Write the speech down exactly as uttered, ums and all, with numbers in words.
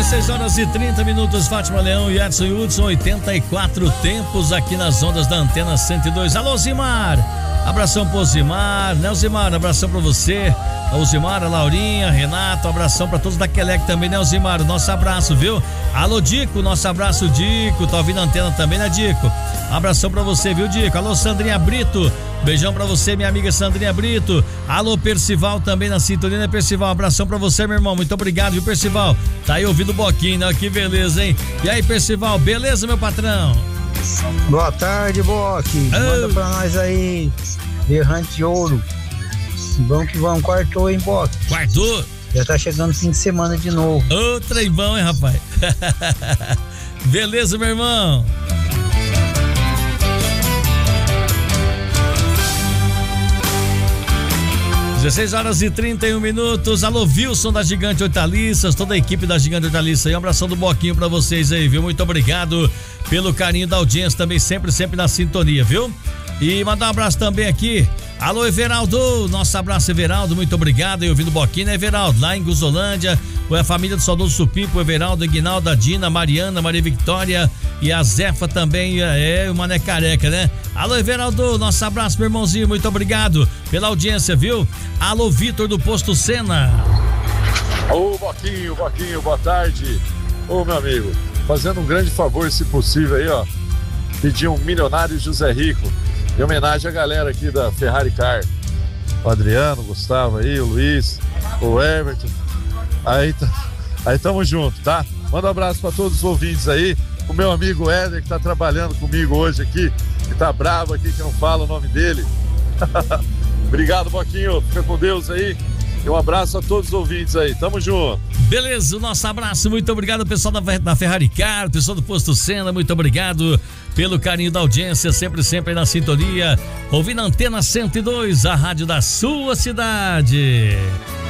dezesseis horas e trinta minutos, Fátima Leão e Edson Hudson, oitenta e quatro tempos aqui nas ondas da Antena cento e dois. Alô, Zimar! Abração pro Zimar, né, Zimar? Abração pra você, o Zimar, a Laurinha, Renato, abração pra todos da Quelec também, né, Zimar? Nosso abraço, viu? Alô, Dico, nosso abraço, Dico, tá ouvindo a antena também, né, Dico? Abração pra você, viu, Dico? Alô, Sandrinha Brito, beijão pra você, minha amiga Sandrinha Brito. Alô, Percival também na sintonia, né, Percival? Abração pra você, meu irmão, muito obrigado, viu, Percival? Tá aí ouvindo o Boquinho, né? Que beleza, hein? E aí, Percival, beleza, meu patrão? Boa tarde, Boque. Oh. Manda pra nós aí, Berrante de Ouro. Vamos que vamos, quartou, hein, Boque? Quartou? Já tá chegando fim de semana de novo. Ô, trem bom, hein, rapaz? Beleza, meu irmão? dezesseis horas e trinta e um minutos. Alô, Wilson da Gigante Hortaliças, toda a equipe da Gigante Hortaliças aí, um abração do Boquinho pra vocês aí, viu? Muito obrigado pelo carinho da audiência também, sempre, sempre na sintonia, viu? E mandar um abraço também aqui. Alô, Everaldo, nosso abraço, Everaldo, muito obrigado. Eu ouvindo o Boquinho, né, Everaldo? Lá em Guzolândia, a família do saudoso Supimpo, o Everaldo, Aguinaldo, a Dina, a Mariana, a Maria Victória e a Zefa também, é, o Mané Careca, né? Alô, Everaldo, nosso abraço, meu irmãozinho, muito obrigado pela audiência, viu? Alô, Vitor do Posto Sena. Ô, Boquinho, Boquinho, boa tarde. Ô, meu amigo, fazendo um grande favor, se possível aí, ó, pedir um Milionário José Rico, em homenagem à galera aqui da Ferrari Car. O Adriano, o Gustavo aí, o Luiz, o Everton. Aí, aí tamo junto, tá? Manda um abraço pra todos os ouvintes aí. O meu amigo Éder, que tá trabalhando comigo hoje aqui, que tá bravo aqui, que não fala o nome dele. Obrigado, Boquinho. Fica com Deus aí. E um abraço a todos os ouvintes aí. Tamo junto. Beleza, o nosso abraço. Muito obrigado, pessoal da, da Ferrari Car, pessoal do Posto Sena. Muito obrigado pelo carinho da audiência. Sempre, sempre na sintonia. Ouvindo a Antena cento e dois, a rádio da sua cidade.